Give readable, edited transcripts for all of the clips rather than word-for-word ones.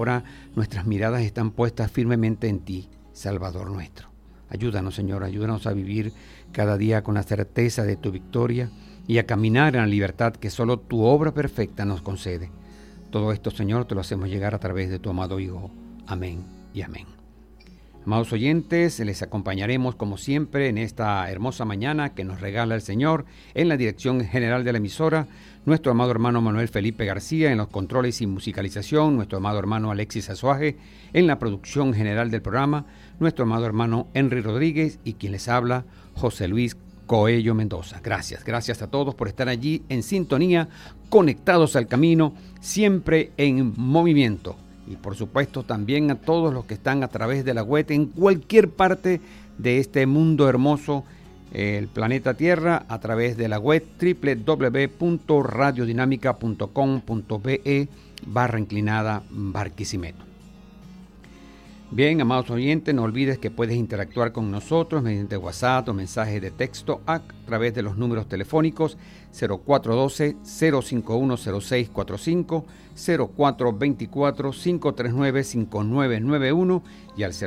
Ahora nuestras miradas están puestas firmemente en ti, Salvador nuestro. Ayúdanos, Señor, ayúdanos a vivir cada día con la certeza de tu victoria y a caminar en la libertad que solo tu obra perfecta nos concede. Todo esto, Señor, te lo hacemos llegar a través de tu amado Hijo. Amén y amén. Amados oyentes, les acompañaremos como siempre en esta hermosa mañana que nos regala el Señor. En la dirección general de la emisora, nuestro amado hermano Manuel Felipe García; en los controles y musicalización, nuestro amado hermano Alexis Azuaje; en la producción general del programa, nuestro amado hermano Henry Rodríguez; y quien les habla, José Luis Coello Mendoza. Gracias a todos por estar allí en sintonía, conectados al camino, siempre en movimiento. Y por supuesto también a todos los que están a través de la web en cualquier parte de este mundo hermoso, el planeta Tierra, a través de la web www.radiodinámica.com.be/Barquisimeto. Bien, amados oyentes, no olvides que puedes interactuar con nosotros mediante WhatsApp o mensajes de texto a través de los números telefónicos 0412-051-0645, 0424-539-5991 y al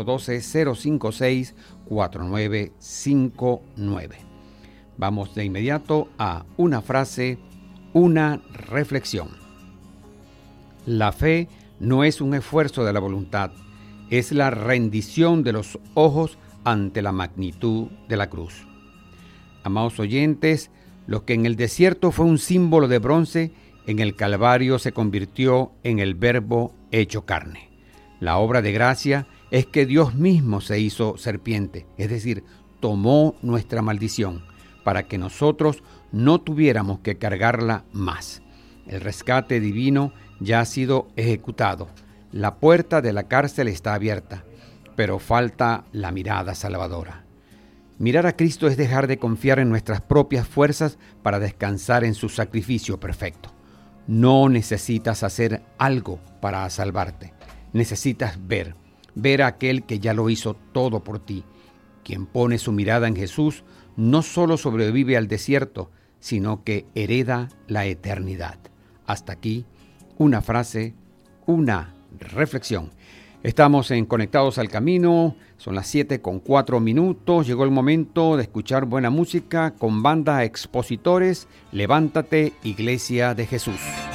0412-056-4959. Vamos de inmediato a una frase, una reflexión. La fe no es un esfuerzo de la voluntad, es la rendición de los ojos ante la magnitud de la cruz. Amados oyentes, lo que en el desierto fue un símbolo de bronce, en el Calvario se convirtió en el Verbo hecho carne. La obra de gracia es que Dios mismo se hizo serpiente, es decir, tomó nuestra maldición, para que nosotros no tuviéramos que cargarla más. El rescate divino ya ha sido ejecutado. La puerta de la cárcel está abierta, pero falta la mirada salvadora. Mirar a Cristo es dejar de confiar en nuestras propias fuerzas para descansar en su sacrificio perfecto. No necesitas hacer algo para salvarte. Necesitas ver a aquel que ya lo hizo todo por ti. Quien pone su mirada en Jesús no solo sobrevive al desierto, sino que hereda la eternidad. Hasta aquí una frase, una reflexión. Estamos en Conectados al Camino, son las 7:04. Llegó el momento de escuchar buena música con banda Expositores. Levántate, Iglesia de Jesús.